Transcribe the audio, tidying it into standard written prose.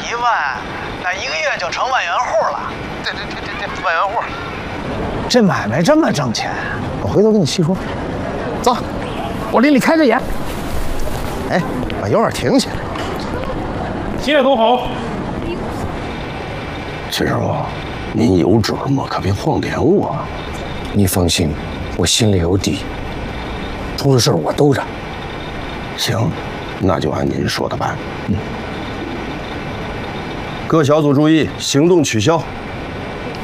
1万，那1个月就成万元户了。 这万元户， 这买卖这么挣钱，我回头跟你细说。走，我领你开个眼。哎，把油碗停起来。 谢东好。 陈师傅，您有准吗？可别晃点我。 你放心，我心里有底。出了事我兜着。 行，那就按您说的办。各小组注意，行动取消。